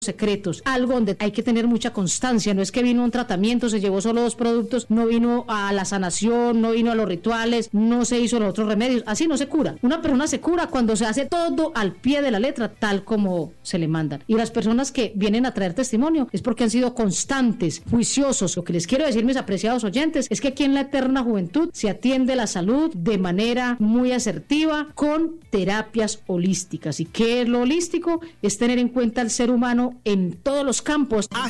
secretos, algo donde hay que tener mucha constancia. No es que vino un tratamiento, se llevó solo 2 productos, no vino a la sanación, no vino a los rituales, no se hizo los otros remedios, así no se cura. Una persona se cura cuando se hace todo al pie de la letra, tal como se le mandan. Y las personas que vienen a traer testimonio es porque han sido constantes, juiciosos. Lo que les quiero decir, mis apreciados oyentes, es que aquí en la Eterna Juventud se atiende la salud de manera muy asertiva con terapias holísticas. ¿Y qué es lo holístico? Es tener en cuenta al ser humano en todos los campos.